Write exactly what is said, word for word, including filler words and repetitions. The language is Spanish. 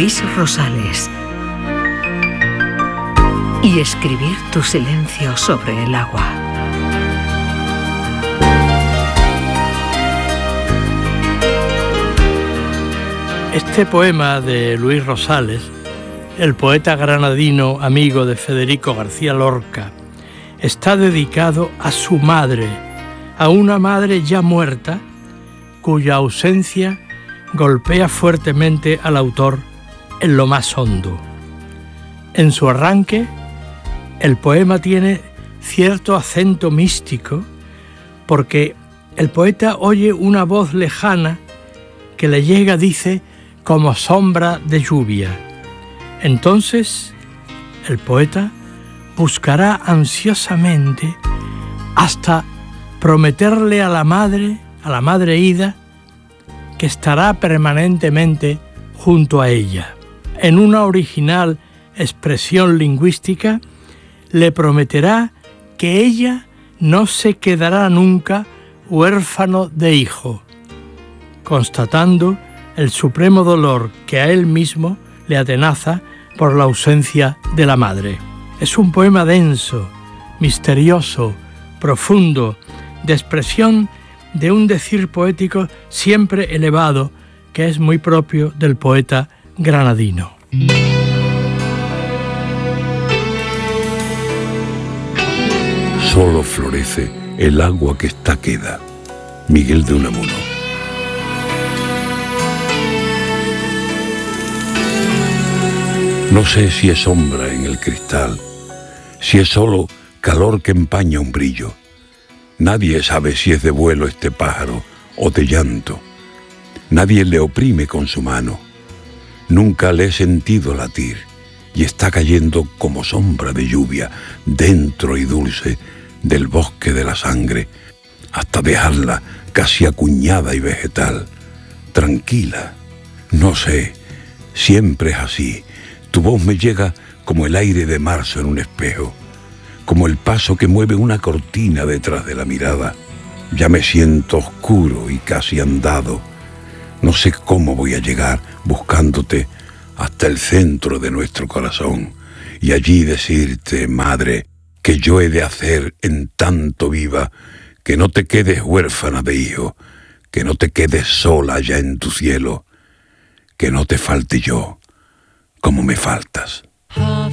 Luis Rosales. Y escribir tu silencio sobre el agua. Este poema de Luis Rosales, el poeta granadino amigo de Federico García Lorca, está dedicado a su madre, a una madre ya muerta, cuya ausencia golpea fuertemente al autor en lo más hondo. En su arranque, el poema tiene cierto acento místico, porque el poeta oye una voz lejana que le llega, dice, como sombra de lluvia. Entonces, el poeta buscará ansiosamente hasta prometerle a la madre, a la madre ida, que estará permanentemente junto a ella. En una original expresión lingüística, le prometerá que ella no se quedará nunca huérfano de hijo, constatando el supremo dolor que a él mismo le atenaza por la ausencia de la madre. Es un poema denso, misterioso, profundo, de expresión de un decir poético siempre elevado, que es muy propio del poeta granadino. Solo florece el agua que está queda. Miguel de Unamuno. No sé si es sombra en el cristal, si es solo calor que empaña un brillo. Nadie sabe si es de vuelo este pájaro o de llanto. Nadie le oprime con su mano. Nunca le he sentido latir y está cayendo como sombra de lluvia dentro y dulce del bosque de la sangre, hasta dejarla casi acuñada y vegetal, tranquila. No sé, siempre es así. Tu voz me llega como el aire de marzo en un espejo, como el paso que mueve una cortina detrás de la mirada. Ya me siento oscuro y casi andado. No sé cómo voy a llegar buscándote hasta el centro de nuestro corazón y allí decirte, madre, que yo he de hacer en tanto viva que no te quedes huérfana de hijo, que no te quedes sola allá en tu cielo, que no te falte yo como me faltas.